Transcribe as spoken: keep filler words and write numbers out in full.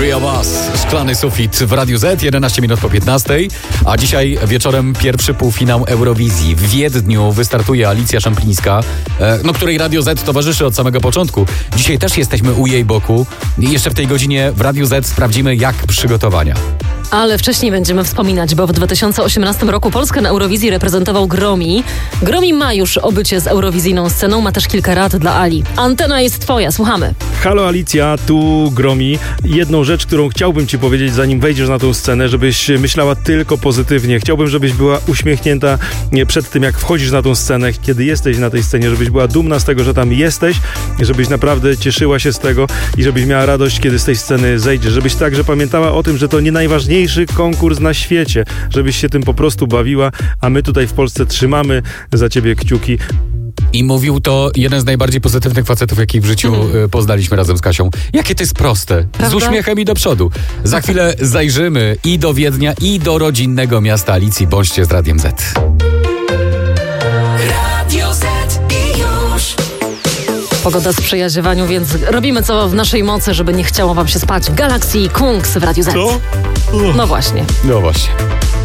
Three of Us, Szklany Sufit w Radiu Z, jedenaście minut po piętnastej, a dzisiaj wieczorem pierwszy półfinał Eurowizji. W Wiedniu wystartuje Alicja Szemplińska, no której Radio Z towarzyszy od samego początku. Dzisiaj też jesteśmy u jej boku i jeszcze w tej godzinie w Radiu Z sprawdzimy, jak przygotowania. Ale wcześniej będziemy wspominać, bo w dwa tysiące osiemnastym roku Polskę na Eurowizji reprezentował Gromi. Gromi ma już obycie z eurowizyjną sceną, ma też kilka rad dla Ali. Antena jest twoja, słuchamy. Halo Alicja, tu Gromi. Jedną rzecz, którą chciałbym ci powiedzieć, zanim wejdziesz na tą scenę, żebyś myślała tylko pozytywnie. Chciałbym, żebyś była uśmiechnięta przed tym, jak wchodzisz na tą scenę, kiedy jesteś na tej scenie, żebyś była dumna z tego, że tam jesteś, żebyś naprawdę cieszyła się z tego i żebyś miała radość, kiedy z tej sceny zejdziesz. Żebyś także pamiętała o tym, że to nie najważniejszy konkurs na świecie, żebyś się tym po prostu bawiła, a my tutaj w Polsce trzymamy za ciebie kciuki. I mówił to jeden z najbardziej pozytywnych facetów, jakich w życiu hmm. poznaliśmy razem z Kasią. Jakie to jest proste. Prawda? Z uśmiechem i do przodu. Za chwilę zajrzymy i do Wiednia, i do rodzinnego miasta Alicji. Bądźcie z Radiem Z. Radio Z i już. Pogoda sprzyja ziewaniu, więc robimy co w naszej mocy, żeby nie chciało wam się spać. Galaxy Kungs w Radiu Z. Co? No właśnie. No właśnie.